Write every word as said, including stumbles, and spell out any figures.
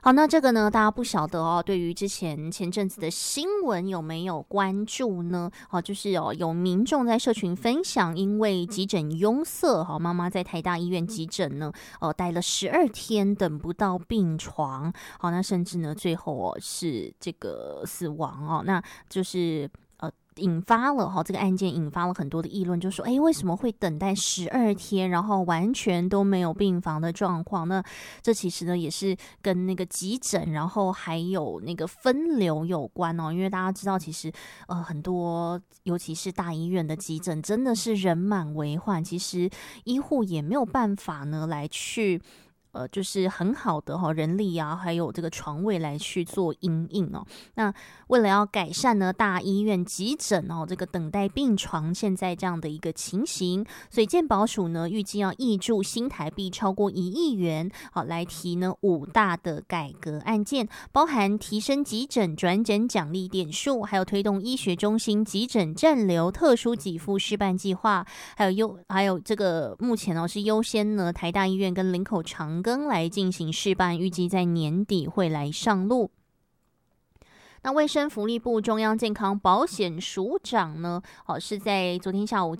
好，那这个呢，大家不晓得哦。对于之前前阵子的新闻有没有关注呢？哦，就是哦，有民众在社群分享，因为急诊拥塞，好，妈妈在台大医院急诊呢，哦，待了十二天，等不到病床，好，那甚至呢，最后哦是这个死亡哦，那就是。引发了哈这个案件引发了很多的议论，就说哎，为什么会等待十二天，然后完全都没有病房的状况？那这其实呢也是跟那个急诊，然后还有那个分流有关哦。因为大家知道，其实呃很多，尤其是大医院的急诊，真的是人满为患，其实医护也没有办法呢来去。呃，就是很好的哈、哦、人力啊，还有这个床位来去做因应哦。那为了要改善呢大医院急诊哦这个等待病床现在这样的一个情形，所以健保署呢预计要挹注新台币超过一亿元，好来提呢五大的改革案件，包含提升急诊转诊奖励点数，还有推动医学中心急诊暂留特殊给付示范计划，还有优还有这个目前哦是优先呢台大医院跟林口长庚来进行示范，预计在年底会来上路。那卫生福利部中央健康保险署长呢，哦是在昨天下午